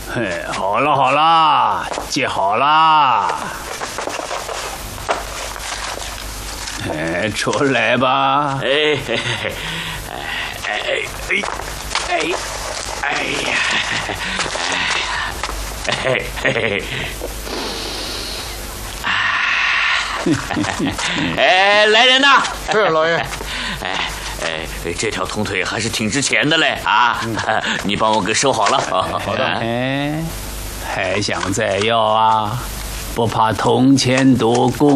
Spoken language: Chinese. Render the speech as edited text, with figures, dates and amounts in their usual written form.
嘿，好了好了，接好了。哎，出来吧。 哎呀！哎，来人呐！ 是老爷。 这条铜腿还是挺值钱的嘞啊！你帮我给收好了。 好的。 哎，还想再要啊？不怕铜钱多，功